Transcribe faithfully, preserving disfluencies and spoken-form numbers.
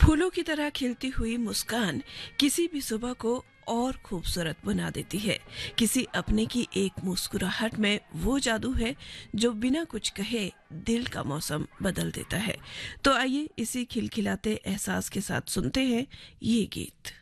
फूलों की तरह खिलती हुई मुस्कान किसी भी सुबह को और खूबसूरत बना देती है। किसी अपने की एक मुस्कुराहट में वो जादू है जो बिना कुछ कहे दिल का मौसम बदल देता है। तो आइए इसी खिलखिलाते एहसास के साथ सुनते हैं ये गीत।